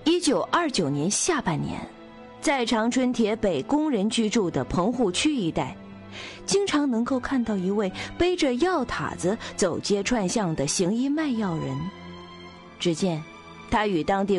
1929年下半年，在长春铁北工人居住的棚户区一带，经常能够看到一位背着药塔子走街串巷的行医卖药人。只见他与当地